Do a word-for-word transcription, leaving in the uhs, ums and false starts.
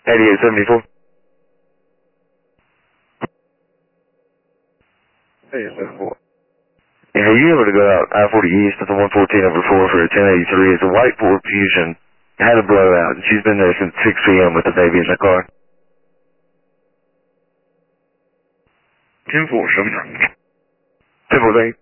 eighty-eight seventy-four. eighty-eight seventy-four. Yeah, are you able to go out I forty east to the one fourteen over four for a ten eighty-three? It's a white Ford Fusion. Had a blowout, and she's been there since six p m with the baby in the car. ten four, seven. ten four, thank you.